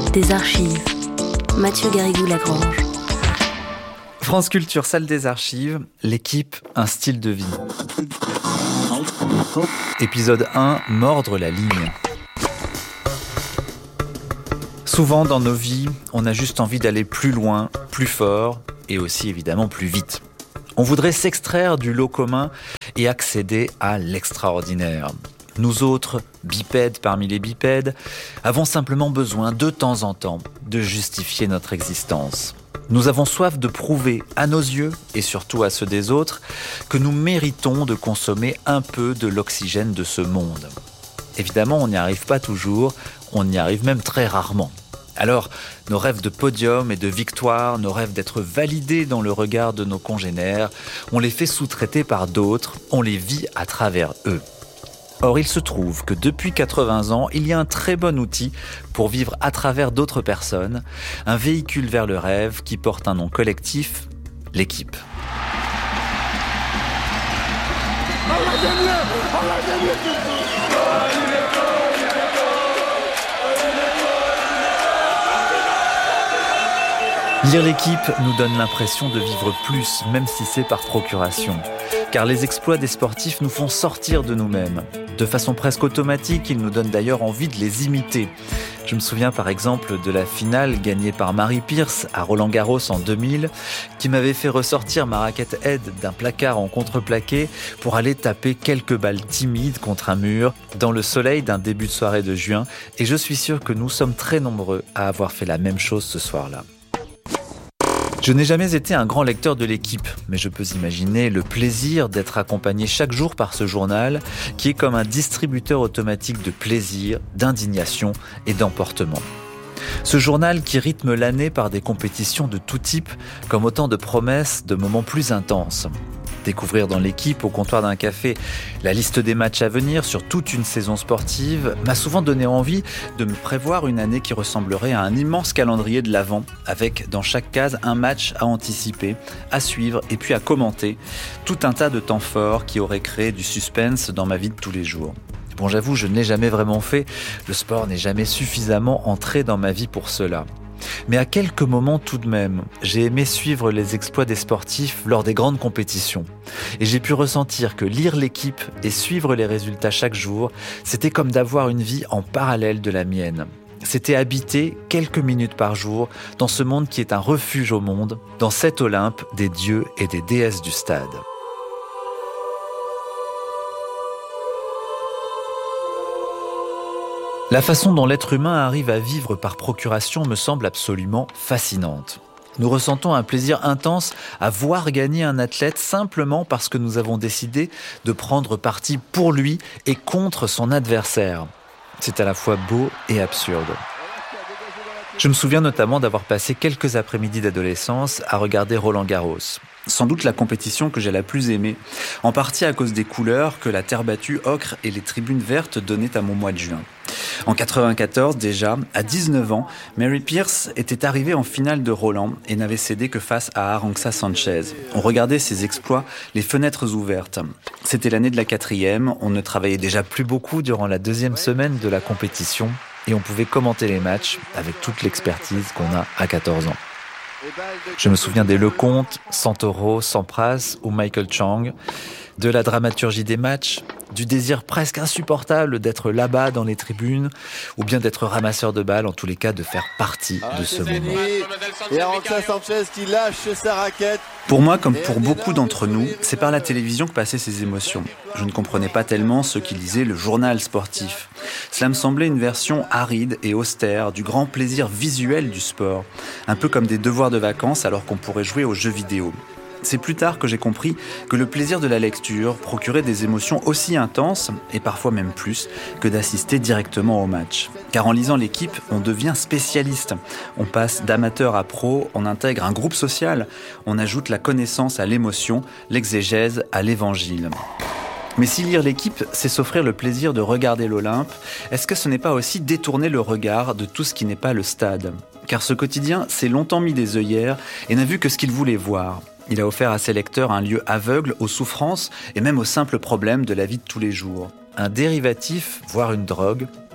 des archives. Mathieu Garrigou-Lagrange. France Culture, salle des archives, l'équipe, un style de vie. Épisode 1, mordre la ligne. Souvent dans nos vies, on a juste envie d'aller plus loin, plus fort et aussi évidemment plus vite. On voudrait s'extraire du lot commun et accéder à l'extraordinaire. Nous autres, bipèdes parmi les bipèdes, avons simplement besoin de temps en temps de justifier notre existence. Nous avons soif de prouver à nos yeux, et surtout à ceux des autres, que nous méritons de consommer un peu de l'oxygène de ce monde. Évidemment, on n'y arrive pas toujours, on y arrive même très rarement. Alors, nos rêves de podium et de victoire, nos rêves d'être validés dans le regard de nos congénères, on les fait sous-traiter par d'autres, on les vit à travers eux. Or, il se trouve que depuis 80 ans, il y a un très bon outil pour vivre à travers d'autres personnes, un véhicule vers le rêve qui porte un nom collectif, l'équipe. Lire l'équipe nous donne l'impression de vivre plus, même si c'est par procuration. Car les exploits des sportifs nous font sortir de nous-mêmes. De façon presque automatique, ils nous donnent d'ailleurs envie de les imiter. Je me souviens par exemple de la finale gagnée par Mary Pierce à Roland-Garros en 2000, qui m'avait fait ressortir ma raquette Head d'un placard en contreplaqué pour aller taper quelques balles timides contre un mur dans le soleil d'un début de soirée de juin. Et je suis sûr que nous sommes très nombreux à avoir fait la même chose ce soir-là. Je n'ai jamais été un grand lecteur de l'équipe, mais je peux imaginer le plaisir d'être accompagné chaque jour par ce journal qui est comme un distributeur automatique de plaisir, d'indignation et d'emportement. Ce journal qui rythme l'année par des compétitions de tout type, comme autant de promesses de moments plus intenses. Découvrir dans l'équipe au comptoir d'un café la liste des matchs à venir sur toute une saison sportive m'a souvent donné envie de me prévoir une année qui ressemblerait à un immense calendrier de l'Avent avec dans chaque case un match à anticiper, à suivre et puis à commenter. Tout un tas de temps forts qui auraient créé du suspense dans ma vie de tous les jours. Bon, j'avoue, je ne l'ai jamais vraiment fait. Le sport n'est jamais suffisamment entré dans ma vie pour cela. Mais à quelques moments tout de même, j'ai aimé suivre les exploits des sportifs lors des grandes compétitions. Et j'ai pu ressentir que lire l'équipe et suivre les résultats chaque jour, c'était comme d'avoir une vie en parallèle de la mienne. C'était habiter quelques minutes par jour dans ce monde qui est un refuge au monde, dans cet Olympe des dieux et des déesses du stade. La façon dont l'être humain arrive à vivre par procuration me semble absolument fascinante. Nous ressentons un plaisir intense à voir gagner un athlète simplement parce que nous avons décidé de prendre parti pour lui et contre son adversaire. C'est à la fois beau et absurde. Je me souviens notamment d'avoir passé quelques après-midi d'adolescence à regarder Roland-Garros. Sans doute la compétition que j'ai la plus aimée, en partie à cause des couleurs que la terre battue ocre et les tribunes vertes donnaient à mon mois de juin. En 94 déjà, à 19 ans, Mary Pierce était arrivée en finale de Roland et n'avait cédé que face à Arantxa Sanchez. On regardait ses exploits, les fenêtres ouvertes. C'était l'année de la 4e, on ne travaillait déjà plus beaucoup durant la 2e semaine de la compétition et on pouvait commenter les matchs avec toute l'expertise qu'on a à 14 ans. Je me souviens des Lecomte, Santoro, Sampras ou Michael Chang, de la dramaturgie des matchs, du désir presque insupportable d'être là-bas dans les tribunes, ou bien d'être ramasseur de balles, en tous les cas de faire partie de ce moment. Et Arantxa Sanchez qui lâche sa raquette. Pour moi, comme pour beaucoup d'entre nous, c'est par la télévision que passaient ces émotions. Je ne comprenais pas tellement ceux qui lisaient le journal sportif. Cela me semblait une version aride et austère du grand plaisir visuel du sport, un peu comme des devoirs de vacances alors qu'on pourrait jouer aux jeux vidéo. C'est plus tard que j'ai compris que le plaisir de la lecture procurait des émotions aussi intenses, et parfois même plus, que d'assister directement au match. Car en lisant l'équipe, on devient spécialiste. On passe d'amateur à pro, on intègre un groupe social, on ajoute la connaissance à l'émotion, l'exégèse à l'évangile. Mais si lire l'équipe, c'est s'offrir le plaisir de regarder l'Olympe, est-ce que ce n'est pas aussi détourner le regard de tout ce qui n'est pas le stade ? Car ce quotidien s'est longtemps mis des œillères et n'a vu que ce qu'il voulait voir. Il a offert à ses lecteurs un lieu aveugle aux souffrances et même aux simples problèmes de la vie de tous les jours. Un dérivatif, voire une drogue,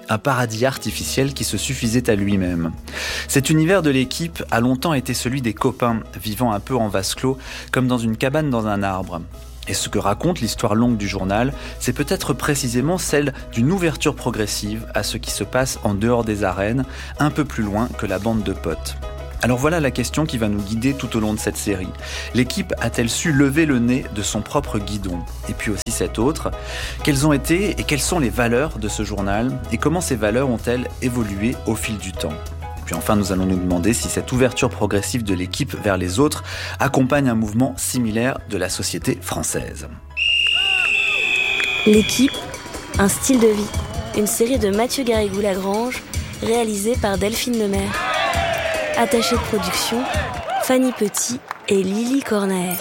un paradis artificiel qui se suffisait à lui-même. Cet univers de l'équipe a longtemps été celui des copains, vivant un peu en vase clos, comme dans une cabane dans un arbre. Et ce que raconte l'histoire longue du journal, c'est peut-être précisément celle d'une ouverture progressive à ce qui se passe en dehors des arènes, un peu plus loin que la bande de potes. Alors voilà la question qui va nous guider tout au long de cette série. L'équipe a-t-elle su lever le nez de son propre guidon ? Et puis aussi cette autre, quelles ont été et quelles sont les valeurs de ce journal et comment ces valeurs ont-elles évolué au fil du temps ? Et puis enfin, nous allons nous demander si cette ouverture progressive de l'équipe vers les autres accompagne un mouvement similaire de la société française. L'équipe, un style de vie. Une série de Mathieu Garrigou-Lagrange, réalisée par Delphine Lemaire. Attachée de production, Fanny Petit et Lily Cornaer.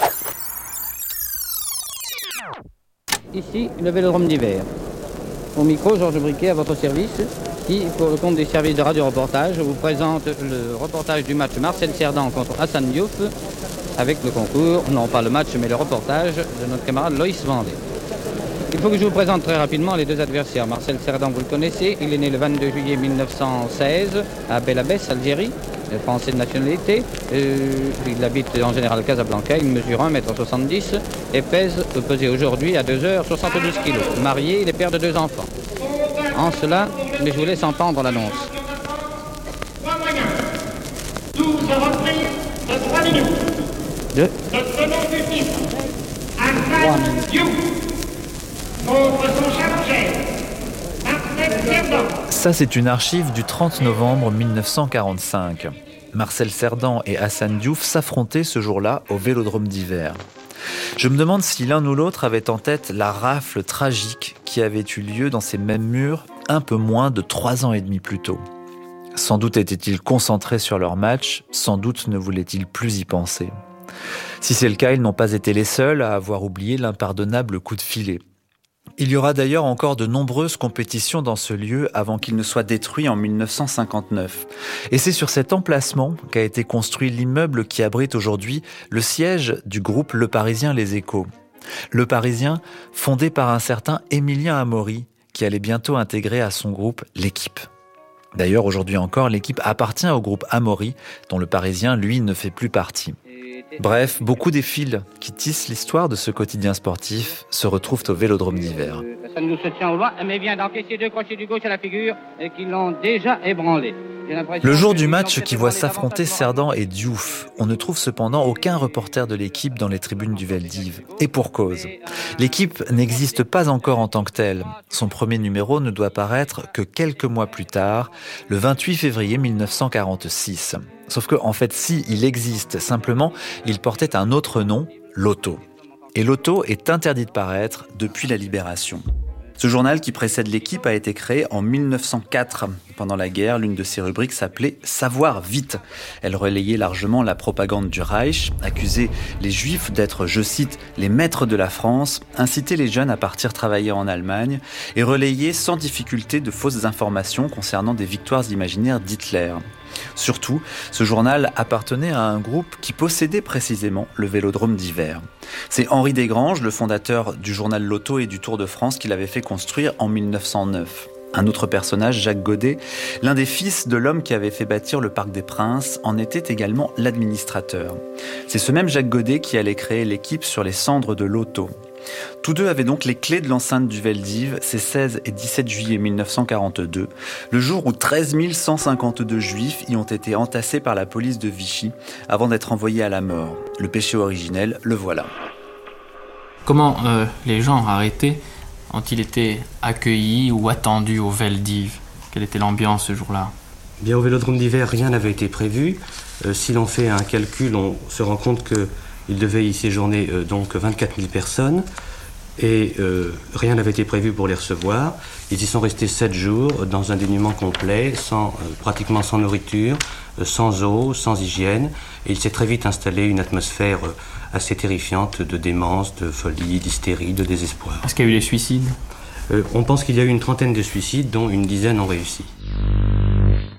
Ici, le Vélodrome d'hiver. Au micro, Georges Briquet à votre service, qui, pour le compte des services de radio-reportage, vous présente le reportage du match Marcel Cerdan contre Hassan Diouf, avec le concours, non pas le match, mais le reportage de notre camarade Loïs Vendée. Il faut que je vous présente très rapidement les deux adversaires. Marcel Cerdan, vous le connaissez, il est né le 22 juillet 1916 à Bel Abbès, Algérie, français de nationalité. Il habite en général à Casablanca, il mesure 1m70 et pesait aujourd'hui à 2h72 kg. Marié, il est père de 2 enfants. En cela, mais je vous laisse entendre l'annonce. 3 moyens. 12 reprises de 3 minutes. Le tenant du titre, Hassan Diouf, contre son chargé, Marcel Cerdan. Ça, c'est une archive du 30 novembre 1945. Marcel Cerdan et Hassan Diouf s'affrontaient ce jour-là au Vélodrome d'hiver. Je me demande si l'un ou l'autre avait en tête la rafle tragique qui avait eu lieu dans ces mêmes murs un peu moins de 3 ans et demi plus tôt. Sans doute étaient-ils concentrés sur leur match, sans doute ne voulaient-ils plus y penser. Si c'est le cas, ils n'ont pas été les seuls à avoir oublié l'impardonnable coup de filet. Il y aura d'ailleurs encore de nombreuses compétitions dans ce lieu avant qu'il ne soit détruit en 1959. Et c'est sur cet emplacement qu'a été construit l'immeuble qui abrite aujourd'hui le siège du groupe Le Parisien Les Échos. Le Parisien, fondé par un certain Émilien Amaury, qui allait bientôt intégrer à son groupe l'équipe. D'ailleurs, aujourd'hui encore, l'équipe appartient au groupe Amaury, dont Le Parisien, lui, ne fait plus partie. Bref, beaucoup des fils qui tissent l'histoire de ce quotidien sportif se retrouvent au Vélodrome d'hiver. Ça nous se tient au loin, mais vient d'encaisser 2 crochets du gauche à la figure et qui l'ont déjà ébranlé. Le jour du match qui voit s'affronter Cerdan et Diouf, on ne trouve cependant aucun reporter de l'équipe dans les tribunes du Veldiv. Et pour cause. L'équipe n'existe pas encore en tant que telle. Son premier numéro ne doit paraître que quelques mois plus tard, le 28 février 1946. Sauf que, en fait, si il existe, simplement, il portait un autre nom, Loto. Et Loto est interdit de paraître depuis la Libération. Ce journal qui précède l'équipe a été créé en 1904. Pendant la guerre, l'une de ses rubriques s'appelait « Savoir vite ». Elle relayait largement la propagande du Reich, accusait les Juifs d'être, je cite, « les maîtres de la France », incitait les jeunes à partir travailler en Allemagne et relayait sans difficulté de fausses informations concernant des victoires imaginaires d'Hitler. Surtout, ce journal appartenait à un groupe qui possédait précisément le Vélodrome d'hiver. C'est Henri Desgranges, le fondateur du journal Loto et du Tour de France, qui l'avait fait construire en 1909. Un autre personnage, Jacques Godet, l'un des fils de l'homme qui avait fait bâtir le Parc des Princes, en était également l'administrateur. C'est ce même Jacques Godet qui allait créer l'équipe sur les cendres de Loto. Tous deux avaient donc les clés de l'enceinte du Veldiv, ces 16 et 17 juillet 1942, le jour où 13 152 juifs y ont été entassés par la police de Vichy avant d'être envoyés à la mort. Le péché originel, le voilà. Comment les gens arrêtés ont-ils été accueillis ou attendus au Veldiv ? Quelle était l'ambiance ce jour-là ? Bien, au Vélodrome d'hiver, rien n'avait été prévu. Si l'on fait un calcul, on se rend compte qu'il devait y séjourner donc 24 000 personnes et rien n'avait été prévu pour les recevoir. Ils y sont restés 7 jours dans un dénuement complet, pratiquement sans nourriture, sans eau, sans hygiène. Et il s'est très vite installé une atmosphère assez terrifiante de démence, de folie, d'hystérie, de désespoir. Est-ce qu'il y a eu des suicides ? On pense qu'il y a eu une 30aine de suicides, dont une dizaine ont réussi.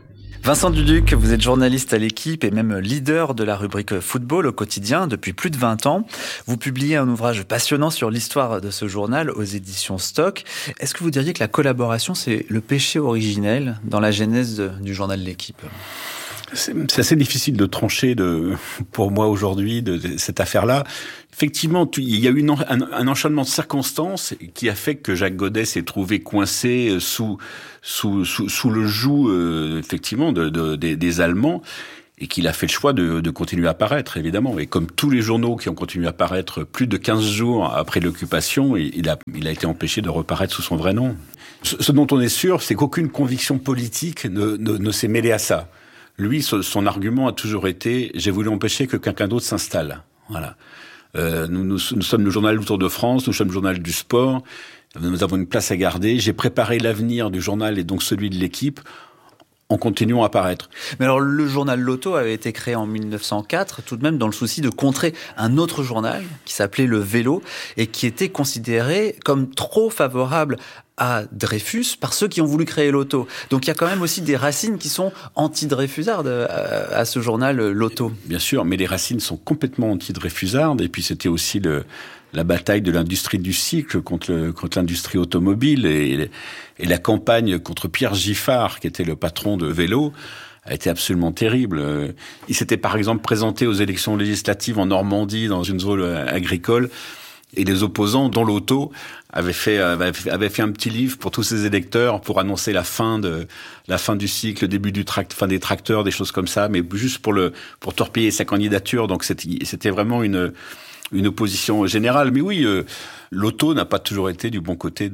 Vincent Duduc, vous êtes journaliste à l'Équipe et même leader de la rubrique football au quotidien depuis plus de 20 ans. Vous publiez un ouvrage passionnant sur l'histoire de ce journal aux éditions Stock. Est-ce que vous diriez que la collaboration, c'est le péché originel dans la genèse du journal L'Équipe ? C'est assez difficile de trancher pour moi aujourd'hui de cette affaire-là. Effectivement, il y a eu un enchaînement de circonstances qui a fait que Jacques Godet s'est trouvé coincé sous le joug effectivement des Allemands et qu'il a fait le choix de continuer à paraître, évidemment. Et comme tous les journaux qui ont continué à paraître plus de 15 jours après l'occupation, il a été empêché de reparaître sous son vrai nom. Ce dont on est sûr, c'est qu'aucune conviction politique ne s'est mêlée à ça. Lui, son argument a toujours été « j'ai voulu empêcher que quelqu'un d'autre s'installe ». Voilà. Nous sommes le journal du Tour de France, nous sommes le journal du sport, nous avons une place à garder. J'ai préparé l'avenir du journal et donc celui de l'Équipe en continuant à paraître. Mais alors, le journal Loto avait été créé en 1904, tout de même dans le souci de contrer un autre journal qui s'appelait Le Vélo et qui était considéré comme trop favorable à Dreyfus par ceux qui ont voulu créer Loto. Donc il y a quand même aussi des racines qui sont anti-dreyfusardes à ce journal Loto. Bien sûr, mais les racines sont complètement anti-dreyfusardes et puis c'était aussi la bataille de l'industrie du cycle contre l'industrie automobile et la campagne contre Pierre Giffard qui était le patron de Vélo a été absolument terrible. Il s'était par exemple présenté aux élections législatives en Normandie dans une zone agricole. Et les opposants, dont Loto, avaient fait un petit livre pour tous ses électeurs pour annoncer la fin du cycle, le début fin des tracteurs, des choses comme ça, mais juste pour torpiller sa candidature. Donc c'était vraiment une opposition générale. Mais oui, Loto n'a pas toujours été du bon côté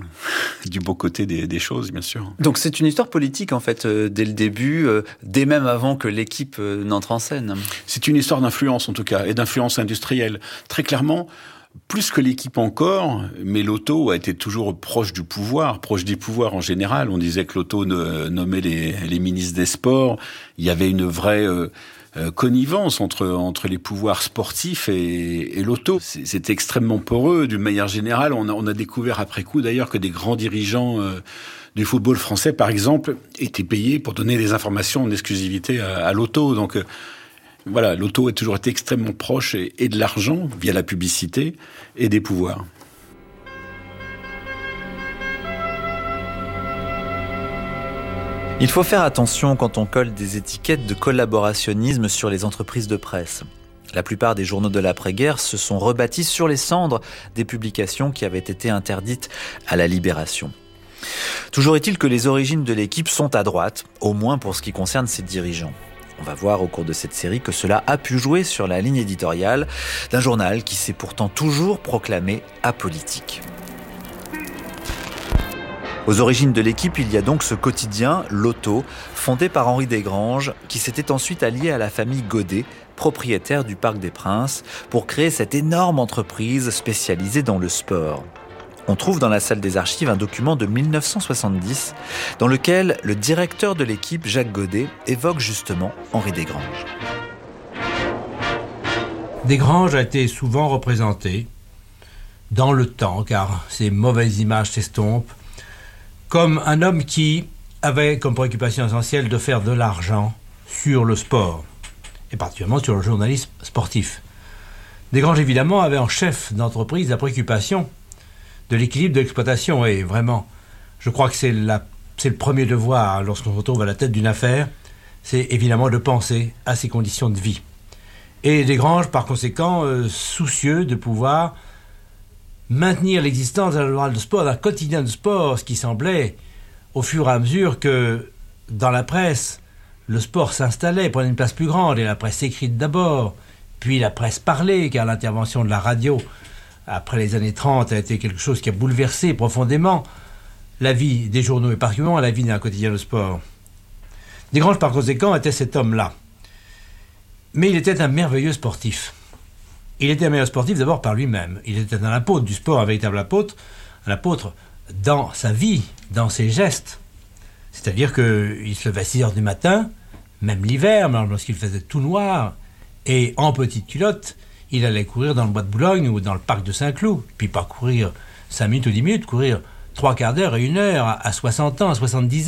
des choses, bien sûr. Donc c'est une histoire politique en fait dès le début, dès même avant que l'Équipe n'entre en scène. C'est une histoire d'influence en tout cas et d'influence industrielle. Très clairement. Plus que l'Équipe encore, mais Loto a été toujours proche des pouvoirs en général. On disait que Loto nommait les ministres des Sports. Il y avait une vraie connivence entre les pouvoirs sportifs et Loto. C'était extrêmement poreux. D'une manière générale, on a découvert après coup d'ailleurs que des grands dirigeants du football français, par exemple, étaient payés pour donner des informations en exclusivité à Loto. Donc voilà, Loto a toujours été extrêmement proche et de l'argent, via la publicité, et des pouvoirs. Il faut faire attention quand on colle des étiquettes de collaborationnisme sur les entreprises de presse. La plupart des journaux de l'après-guerre se sont rebâtis sur les cendres des publications qui avaient été interdites à la Libération. Toujours est-il que les origines de l'Équipe sont à droite, au moins pour ce qui concerne ses dirigeants. On va voir au cours de cette série que cela a pu jouer sur la ligne éditoriale d'un journal qui s'est pourtant toujours proclamé apolitique. Aux origines de l'Équipe, il y a donc ce quotidien, Loto, fondé par Henri Desgranges, qui s'était ensuite allié à la famille Godet, propriétaire du Parc des Princes, pour créer cette énorme entreprise spécialisée dans le sport. On trouve dans la salle des archives un document de 1970 dans lequel le directeur de l'Équipe, Jacques Godet, évoque justement Henri Desgranges. Desgranges a été souvent représenté dans le temps, car ces mauvaises images s'estompent, comme un homme qui avait comme préoccupation essentielle de faire de l'argent sur le sport, et particulièrement sur le journalisme sportif. Desgranges, évidemment, avait en chef d'entreprise la préoccupation de l'équilibre de l'exploitation. Et vraiment, je crois que c'est le premier devoir lorsqu'on se retrouve à la tête d'une affaire, c'est évidemment de penser à ses conditions de vie. Et Desgranges, par conséquent, soucieux de pouvoir maintenir l'existence d'un journal de sport, d'un quotidien de sport, ce qui semblait, au fur et à mesure que dans la presse, le sport s'installait, prenait une place plus grande, et la presse écrite d'abord, puis la presse parlée, car l'intervention de la radio après les années 30, a été quelque chose qui a bouleversé profondément la vie des journaux et particulièrement la vie d'un quotidien de sport. Desgranges, par conséquent, était cet homme-là. Mais il était un merveilleux sportif. Il était un merveilleux sportif d'abord par lui-même. Il était un apôtre du sport, un véritable apôtre, un apôtre dans sa vie, dans ses gestes. C'est-à-dire qu'il se levait à 6 heures du matin, même l'hiver, lorsqu'il faisait tout noir, et en petite culotte, il allait courir dans le bois de Boulogne ou dans le parc de Saint-Cloud, puis pas courir 5 minutes ou 10 minutes, courir 3 quarts d'heure et 1 heure à 60 ans, à 70 ans.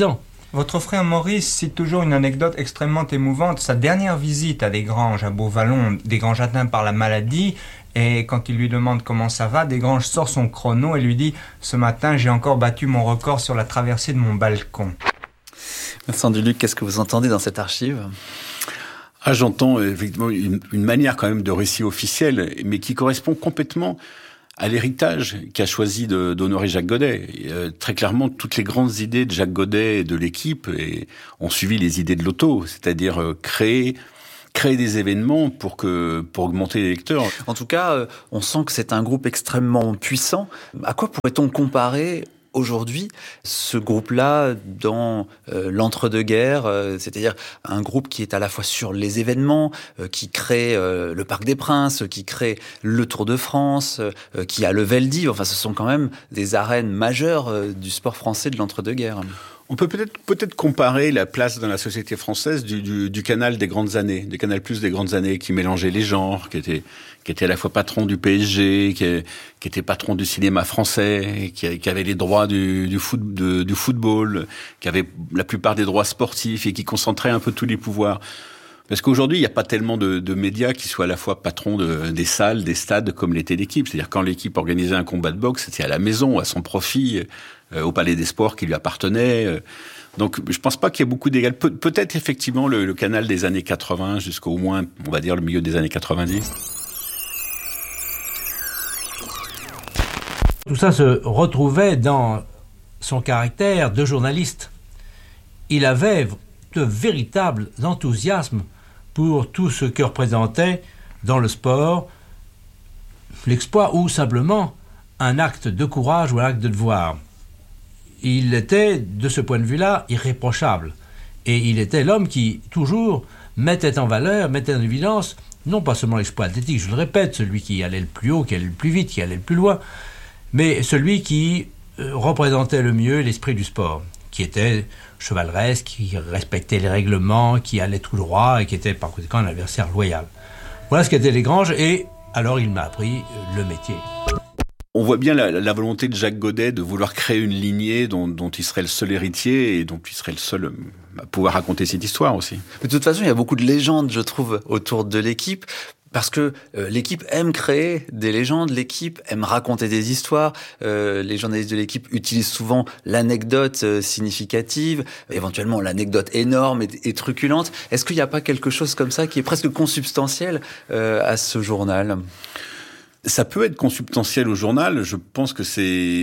Votre frère Maurice cite toujours une anecdote extrêmement émouvante. Sa dernière visite à Desgranges, à Beauvallon, Desgranges atteint par la maladie, et quand il lui demande comment ça va, Desgranges sort son chrono et lui dit « Ce matin, j'ai encore battu mon record sur la traversée de mon balcon ». Vincent Duluc, qu'est-ce que vous entendez dans cette archive ? J'entends effectivement une manière quand même de récit officiel, mais qui correspond complètement à l'héritage qu'a choisi d'honorer Jacques Godet. Très clairement, toutes les grandes idées de Jacques Godet et de l'équipe ont suivi les idées de Lotto, c'est-à-dire créer des événements pour augmenter les lecteurs. En tout cas, on sent que c'est un groupe extrêmement puissant. À quoi pourrait-on comparer aujourd'hui ce groupe-là dans l'entre-deux-guerres, c'est-à-dire un groupe qui est à la fois sur les événements, qui crée le Parc des Princes, qui crée le Tour de France, qui a le Veldiv. Enfin, ce sont quand même des arènes majeures du sport français de l'entre-deux-guerres. On peut peut-être comparer la place dans la société française du Canal des grandes années, du Canal+ des grandes années, qui mélangeait les genres, qui était à la fois patron du PSG, qui était patron du cinéma français, qui avait les droits du football, qui avait la plupart des droits sportifs et qui concentrait un peu tous les pouvoirs. Parce qu'aujourd'hui, il n'y a pas tellement de médias qui soient à la fois patrons des salles, des stades, comme l'était l'équipe. C'est-à-dire quand l'équipe organisait un combat de boxe, c'était à la maison, à son profit, au Palais des Sports qui lui appartenait. Donc je pense pas qu'il y ait beaucoup d'égal. Peut-être effectivement le Canal des années 80 jusqu'au moins, on va dire, le milieu des années 90. Tout ça se retrouvait dans son caractère de journaliste. Il avait de véritables enthousiasmes pour tout ce que représentait dans le sport l'exploit ou simplement un acte de courage ou un acte de devoir. Il était, de ce point de vue-là, irréprochable. Et il était l'homme qui, toujours, mettait en valeur, mettait en évidence, non pas seulement l'exploit athlétique, je le répète, celui qui allait le plus haut, qui allait le plus vite, qui allait le plus loin, mais celui qui représentait le mieux l'esprit du sport, qui était chevaleresque, qui respectait les règlements, qui allait tout droit et qui était par conséquent un adversaire loyal. Voilà ce qu'étaient Desgranges, et alors il m'a appris le métier. On voit bien la volonté de Jacques Godet de vouloir créer une lignée dont il serait le seul héritier et dont il serait le seul à pouvoir raconter cette histoire aussi. De toute façon, il y a beaucoup de légendes, je trouve, autour de l'équipe. Parce que l'équipe aime créer des légendes, l'équipe aime raconter des histoires. Les journalistes de l'équipe utilisent souvent l'anecdote significative, éventuellement l'anecdote énorme et truculente. Est-ce qu'il n'y a pas quelque chose comme ça qui est presque consubstantiel à ce journal ? Ça peut être consubstantiel au journal. Je pense que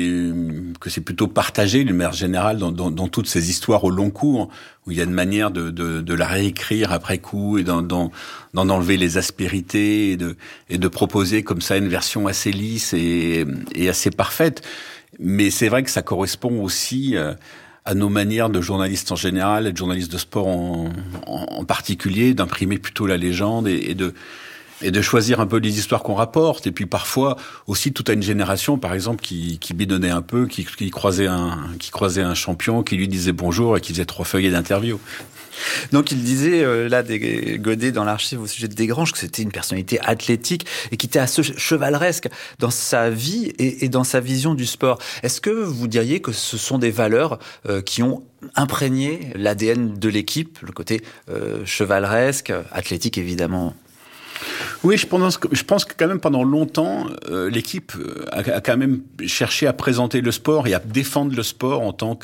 c'est plutôt partagé d'une manière générale dans toutes ces histoires au long cours où il y a une manière de la réécrire après coup et d'en enlever les aspérités et de proposer comme ça une version assez lisse et assez parfaite. Mais c'est vrai que ça correspond aussi à nos manières de journalistes en général et de journalistes de sport en particulier, d'imprimer plutôt la légende et de choisir un peu les histoires qu'on rapporte, et puis parfois aussi toute une génération, par exemple, qui bidonnait un peu, qui croisait un champion, qui lui disait bonjour et qui faisait 3 feuillets d'interview. Donc il disait là, Godet dans l'archive au sujet de Desgranges, que c'était une personnalité athlétique et qui était assez chevaleresque dans sa vie et dans sa vision du sport. Est-ce que vous diriez que ce sont des valeurs qui ont imprégné l'ADN de l'équipe, le côté chevaleresque, athlétique évidemment? Oui, je pense que quand même pendant longtemps, l'équipe a quand même cherché à présenter le sport et à défendre le sport en tant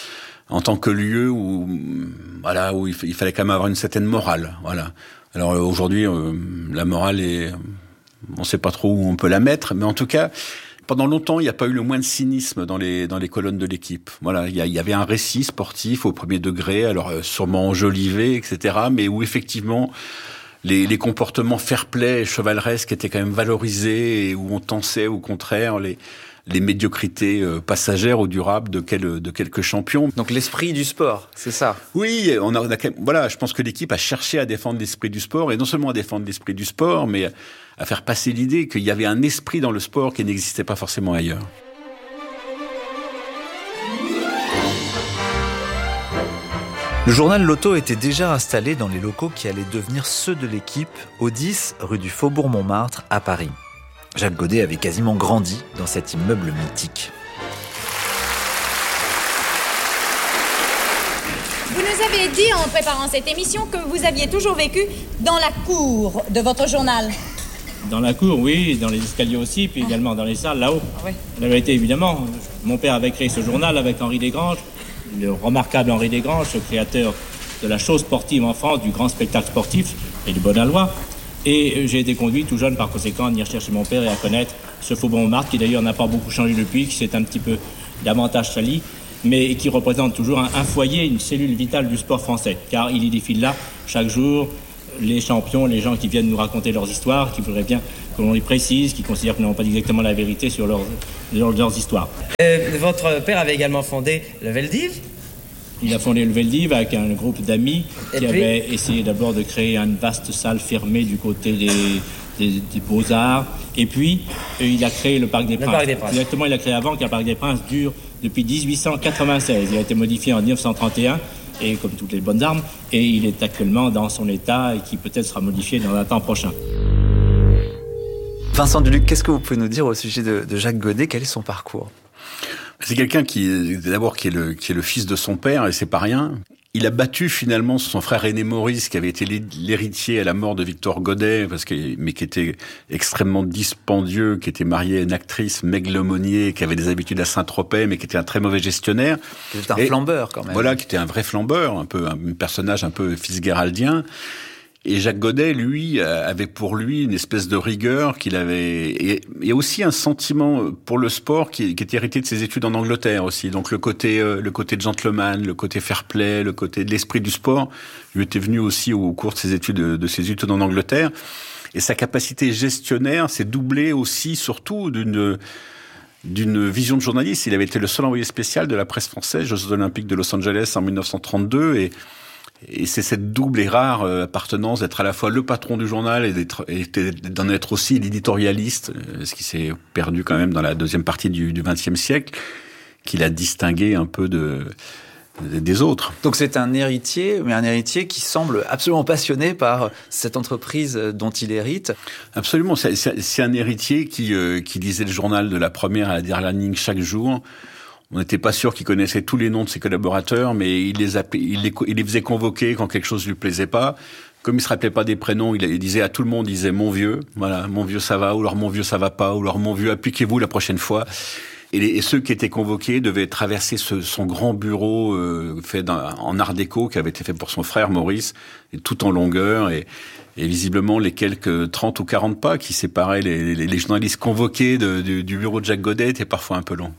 que lieu où il fallait quand même avoir une certaine morale. Voilà. Alors aujourd'hui, la morale on sait pas trop où on peut la mettre, mais en tout cas, pendant longtemps, il n'y a pas eu le moins de cynisme dans les colonnes de l'équipe. Voilà, il y avait un récit sportif au premier degré, alors sûrement enjolivé, etc., mais où effectivement les comportements fair-play et chevaleresques étaient quand même valorisés et où on tensait au contraire les médiocrités passagères ou durables de quelques champions. Donc l'esprit du sport, c'est ça. Oui, je pense que l'équipe a cherché à défendre l'esprit du sport, et non seulement à défendre l'esprit du sport, mais à faire passer l'idée qu'il y avait un esprit dans le sport qui n'existait pas forcément ailleurs. Le journal Lotto était déjà installé dans les locaux qui allaient devenir ceux de l'équipe au 10 rue du Faubourg Montmartre à Paris. Jacques Godet avait quasiment grandi dans cet immeuble mythique. m'avez dit en préparant cette émission que vous aviez toujours vécu dans la cour de votre journal. Dans la cour, oui, dans les escaliers aussi, puis également dans les salles, là-haut. Oui. La vérité, évidemment, mon père avait créé ce journal avec Henri Desgranges, le remarquable Henri Desgranges, ce créateur de la chose sportive en France, du grand spectacle sportif et du bon aloi. Et j'ai été conduit tout jeune, par conséquent, à venir chercher mon père et à connaître ce Faubourg Montmartre, qui d'ailleurs n'a pas beaucoup changé depuis, qui s'est un petit peu davantage sali, mais qui représente toujours un foyer, une cellule vitale du sport français, car il y défile là, chaque jour, les champions, les gens qui viennent nous raconter leurs histoires, qui voudraient bien que l'on les précise, qui considèrent qu'ils n'ont pas dit exactement la vérité sur leurs histoires. Votre père avait également fondé le Veldiv. Il a fondé le Veldiv avec un groupe d'amis qui avait essayé d'abord de créer une vaste salle fermée du côté des Beaux-Arts. Et puis, il a créé le Parc des Princes. Exactement, il a créé avant, car le Parc des Princes dure depuis 1896. Il a été modifié en 1931. Et comme toutes les bonnes armes, et il est actuellement dans son état et qui peut-être sera modifié dans un temps prochain. Vincent Duluc, qu'est-ce que vous pouvez nous dire au sujet de Jacques Godet? Quel est son parcours? C'est quelqu'un qui est le fils de son père, et c'est pas rien. Il a battu finalement son frère aîné Maurice, qui avait été l'héritier à la mort de Victor Godet, mais qui était extrêmement dispendieux, qui était marié à une actrice, Meg Lemonnier, qui avait des habitudes à Saint-Tropez, mais qui était un très mauvais gestionnaire. Qui était un flambeur quand même. Voilà, qui était un vrai flambeur, un personnage un peu Fitzgeraldien. Et Jacques Godet, lui, avait pour lui une espèce de rigueur qu'il avait, et aussi un sentiment pour le sport qui était hérité de ses études en Angleterre aussi. Donc le côté gentleman, le côté fair play, le côté de l'esprit du sport, lui était venu aussi au cours de ses études en Angleterre. Et sa capacité gestionnaire s'est doublée aussi, surtout d'une vision de journaliste. Il avait été le seul envoyé spécial de la presse française, Jeux Olympiques de Los Angeles en 1932, et c'est cette double et rare appartenance d'être à la fois le patron du journal et d'en être aussi l'éditorialiste, ce qui s'est perdu quand même dans la deuxième partie du XXe siècle, qui l'a distingué un peu des autres. Donc c'est un héritier, mais un héritier qui semble absolument passionné par cette entreprise dont il hérite. Absolument, c'est un héritier qui lisait le journal de la première à la dernière ligne chaque jour. On n'était pas sûr qu'il connaissait tous les noms de ses collaborateurs, mais il les faisait convoquer quand quelque chose lui plaisait pas. Comme il se rappelait pas des prénoms, il disait à tout le monde, il disait mon vieux, voilà, mon vieux ça va, ou alors mon vieux ça va pas, ou alors mon vieux appliquez-vous la prochaine fois. Et ceux qui étaient convoqués devaient traverser son grand bureau fait en art déco qui avait été fait pour son frère Maurice, et tout en longueur, et visiblement les quelques 30 ou 40 pas qui séparaient les journalistes convoqués du bureau de Jacques Godet étaient parfois un peu longs.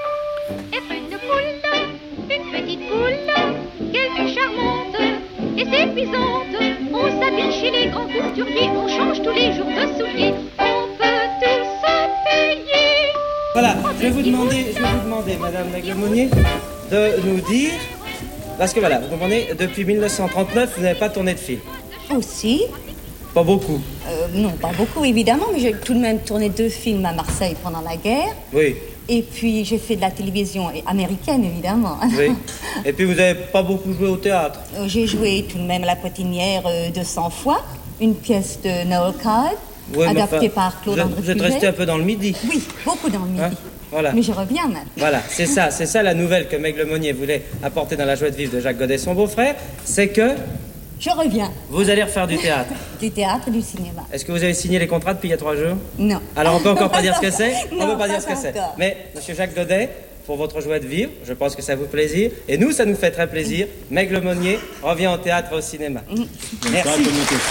Une petite poule, qu'elle fut charmante et séduisante. On s'habille chez les grands couturiers, on change tous les jours de souliers. On peut tout se payer. Voilà, je vais vous demander, Madame Meg-Lemonnier, de nous dire, parce que voilà, vous comprenez, depuis 1939, vous n'avez pas tourné de film. Aussi. Pas beaucoup. Non, pas beaucoup, évidemment, mais j'ai tout de même tourné 2 films à Marseille pendant la guerre. Oui. Et puis, j'ai fait de la télévision américaine, évidemment. Oui. Et puis, vous n'avez pas beaucoup joué au théâtre. J'ai joué tout de même La Potinière 200 fois, une pièce de Noel Coward, adaptée par Claude André Vous êtes resté un peu dans le Midi. Oui, beaucoup dans le Midi. Hein? Voilà. Mais je reviens maintenant. Voilà, c'est ça la nouvelle que Meg Lemonnier voulait apporter dans la joie de vivre de Jacques Godet, son beau-frère, c'est que... Je reviens. Vous allez refaire du théâtre. Du théâtre, du cinéma. Est-ce que vous avez signé les contrats depuis il y a 3 jours? Non. Alors on peut encore pas dire ce que c'est? Non, on peut pas dire ce que c'est. Mais, monsieur Jacques Godet, pour votre joie de vivre, je pense que ça vous plaisir. Et nous, ça nous fait très plaisir. Meg Lemonnier revient au théâtre et au cinéma. Merci.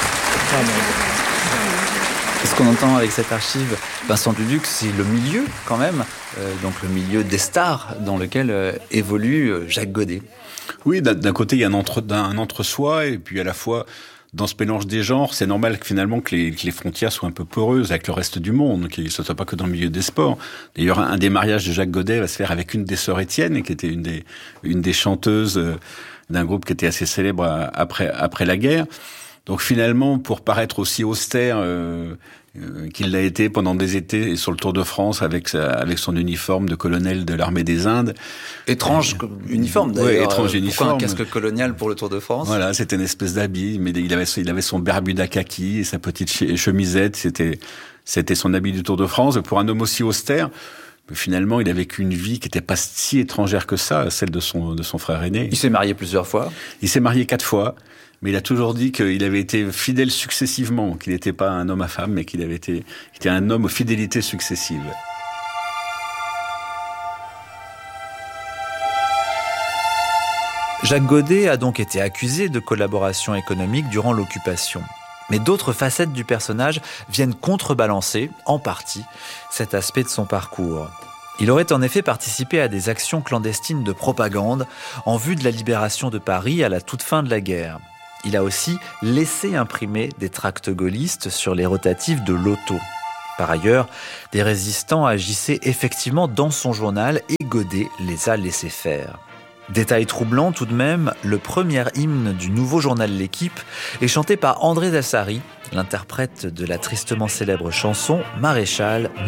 Ce qu'on entend avec cette archive, Vincent Duluc, c'est le milieu quand même, donc le milieu des stars dans lequel évolue Jacques Godet. Oui, d'un côté, il y a un entre-soi, et puis à la fois, dans ce mélange des genres, c'est normal que finalement que les frontières soient un peu poreuses avec le reste du monde, que ce soit pas que dans le milieu des sports. D'ailleurs, un des mariages de Jacques Godet va se faire avec une des sœurs Étienne, qui était une des chanteuses d'un groupe qui était assez célèbre après la guerre. Donc finalement, pour paraître aussi austère qu'il l'a été pendant des étés sur le Tour de France avec son uniforme de colonel de l'armée des Indes. Étrange uniforme d'ailleurs. Oui, étrange uniforme. Pourquoi un casque colonial pour le Tour de France? Voilà, c'était une espèce d'habit, mais il avait son bermuda kaki et sa petite chemisette, c'était son habit du Tour de France. Pour un homme aussi austère, Finalement, il a vécu une vie qui n'était pas si étrangère que ça, à celle de son frère aîné. Il s'est marié plusieurs fois. Il s'est marié 4 fois, mais il a toujours dit qu'il avait été fidèle successivement, qu'il n'était pas un homme à femme, mais qu'il était un homme aux fidélités successives. Jacques Godet a donc été accusé de collaboration économique durant l'occupation. Mais d'autres facettes du personnage viennent contrebalancer, en partie, cet aspect de son parcours. Il aurait en effet participé à des actions clandestines de propagande en vue de la libération de Paris à la toute fin de la guerre. Il a aussi laissé imprimer des tracts gaullistes sur les rotatives de l'auto. Par ailleurs, des résistants agissaient effectivement dans son journal et Godet les a laissés faire. Détail troublant tout de même, le premier hymne du nouveau journal L'Équipe est chanté par André Dassary, l'interprète de la tristement célèbre chanson « Maréchal, nous voilà ».